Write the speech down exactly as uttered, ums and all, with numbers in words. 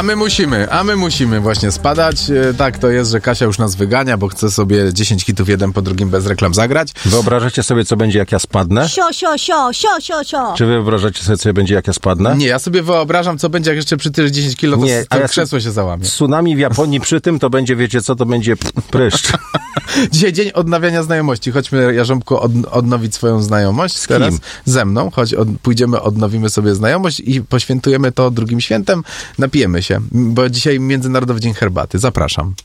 my musimy, a my musimy właśnie spadać. Tak to jest, że Kasia już nas wygania, bo chce sobie dziesięć hitów jeden po drugim bez reklam zagrać. Wyobrażacie sobie, co będzie, jak ja spadnę? Sio, sio, sio, sio, sio, sio. Czy wy wyobrażacie sobie, co będzie, jak ja spadnę? Nie, ja sobie wyobrażam, co będzie, jak jeszcze przytylisz dziesięć kilo, to, Nie, to a ja krzesło się załamie. Tsunami w Japonii przy tym, to będzie, wiecie co, to będzie pryszcz. Dzisiaj dzień odnawiania znajomości. Chodźmy, Jarząbku, od, odnowić swoją znajomość. Z teraz kim? ze mną. Chodź, od, pójdziemy, odnowimy sobie znajomość i poświętujemy to drugim świętem. Napijemy się, bo dzisiaj Międzynarodowy Dzień Herbaty. Zapraszam.